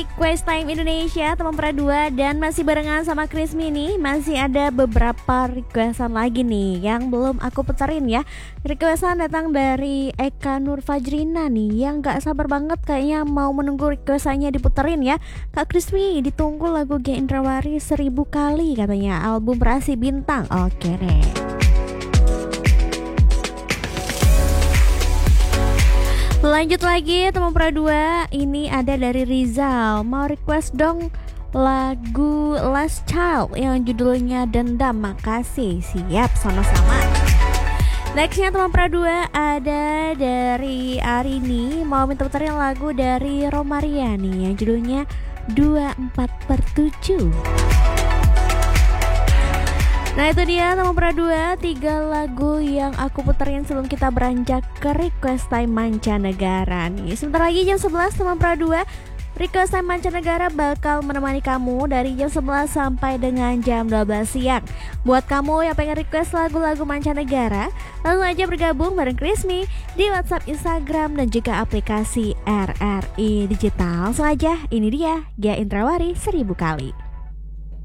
Request Time Indonesia teman Pradua, dan masih barengan sama Krismi nih. Masih ada beberapa requestan lagi nih yang belum aku puterin ya. Requestan datang dari Eka Nur Fajrina nih, yang gak sabar banget kayaknya mau menunggu requestannya diputerin ya. Kak Krismi, ditunggu lagu Gia Indrawari 1000 kali katanya, album Rasi Bintang. Oke deh. Lanjut lagi teman Pradua, ini ada dari Rizal, mau request dong lagu Last Child yang judulnya Dendam. Makasih, siap, sama-sama. Nextnya teman Pradua ada dari Arini, mau minta puterin lagu dari Romaria nih yang judulnya 24/7. Nah itu dia teman Pradua, 3 lagu yang aku puterin sebelum kita beranjak ke Request Time Mancanegara nih. Sebentar lagi jam 11 teman Pradua, Request Time Mancanegara bakal menemani kamu dari jam 11 sampai dengan jam 12 siang. Buat kamu yang pengen request lagu-lagu mancanegara, langsung aja bergabung bareng Krismi di WhatsApp, Instagram, dan juga aplikasi RRI Digital. Langsung aja, ini dia Gia Indrawari 1000 kali.